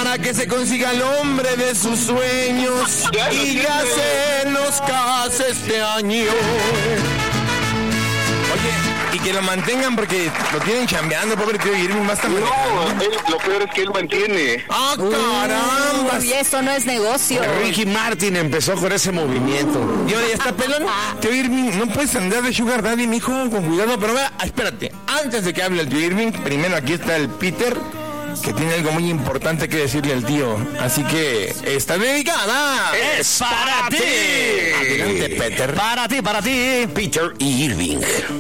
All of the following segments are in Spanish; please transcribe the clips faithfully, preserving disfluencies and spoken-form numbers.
para que se consiga el hombre de sus sueños y ya se nos case este año. Oye, y que lo mantengan porque lo tienen chambeando, pobre tío Irving, más también. No, él, lo peor es que él mantiene. ¡Ah, caramba! Uy, esto no es negocio. Ricky Martin empezó con ese movimiento. Y ahora ya está pelón. Tío Irving, no puedes andar de sugar daddy, mijo, con cuidado. Pero vea, espérate, antes de que hable el tío Irving, primero aquí está el Peter, que tiene algo muy importante que decirle al tío. Así que, está dedicada. ¡Es para ti! Adelante, Peter. Para ti, para ti, Peter Irving.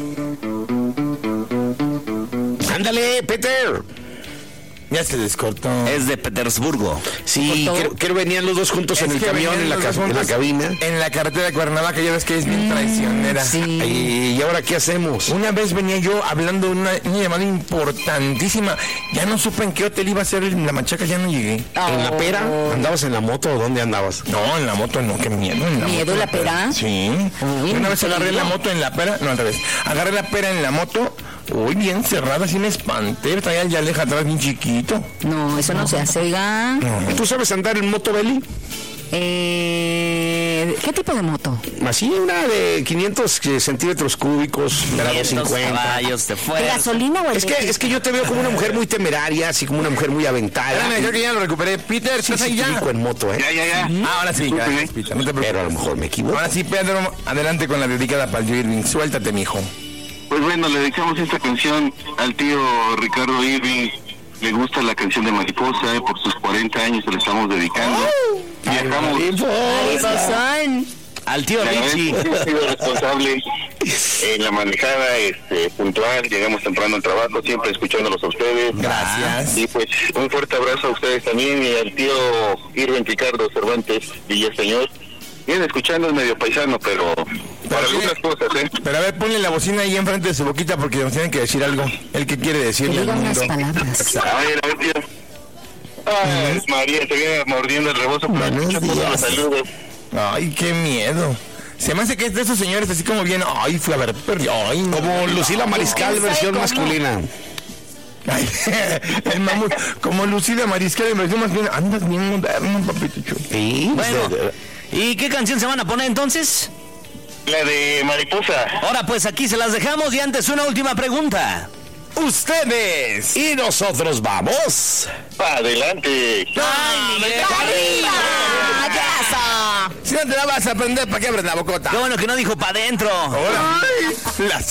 Ándale, Peter. Ya se descortó. Es de Petersburgo. Sí, creo, creo venían los dos juntos Es en el que camión, venían en la, los ca- dos en la juntos cabina. En la carretera de Cuernavaca, ya ves que es bien traicionera. Sí. ¿Y, ¿Y ahora qué hacemos? Una vez venía yo hablando de una, una llamada importantísima. Ya no supe en qué hotel iba a ser la machaca, ya no llegué. ¿En la pera? ¿Andabas en la moto o dónde andabas? No, en la moto no, qué miedo. En la ¿Miedo moto, la pera? Sí. Uy, Una vez qué agarré miedo. la moto en la pera, no al revés. Agarré la pera en la moto, uy, bien cerrada, así me espanté. Traía el Yaleja atrás bien chiquito. No, eso no se hace, oiga. ¿Tú sabes andar en moto, Beli? Eh, ¿Qué tipo de moto? Así, una de quinientos centímetros cúbicos, grado quinientos cincuenta. caballos de ¿De fuerza. gasolina o Es que, es que yo te veo como una mujer muy temeraria, así como una mujer muy aventada. Espérame, creo que ya lo recuperé. Peter, Sí, ¿estás sí, ahí te ya? ubico en moto, ¿eh? Ya, ya, ya. Ah, ahora sí, gracias, Peter, no te preocupes. Pero a lo mejor me equivoco. Ahora sí, Pedro, adelante con la dedicada para el tío Irving. Suéltate, mijo. Pues bueno, le dedicamos esta canción al tío Ricardo Irving. Le gusta la canción de Mariposa, eh, por sus cuarenta años se la estamos dedicando. Viajamos. Son. Al tío La verdad es Richie. que he sido responsable en la manejada, este, puntual, llegamos temprano al trabajo, siempre escuchándolos a ustedes. Gracias. Y pues un fuerte abrazo a ustedes también y al tío Irving Ricardo Cervantes Villaseñor. Bien, escuchando es medio paisano, pero para algunas cosas, ¿eh? Pero a ver, ponle la bocina ahí enfrente de su boquita porque nos tienen que decir algo. El que quiere Que decirle al diga unas mundo. palabras. A ver, a ver, tío. Ay, María, te viene mordiendo el rebozo, pero Buenos escucha todos días. los saludos. Ay, qué miedo. Se me hace que es de esos señores así como bien. Ay, fui a ver, perdió. Ay, no. Como Lucila Mariscal, ¿Sabe versión cómo? masculina. Ay, el mamut. Como Lucila Mariscal, me versión más bien. Andas bien moderno, papito chulo. Sí, Bueno, de- ¿y qué canción se van a poner entonces? La de Mariposa. Ahora pues aquí se las dejamos y antes una última pregunta. Ustedes. Y nosotros vamos. Adelante. ¡Ay, Miguel! ¡Arriba! ¡Ya! Si no te la vas a aprender, ¿para qué abres la bocota? Qué bueno que no dijo pa' adentro. Ahora. Las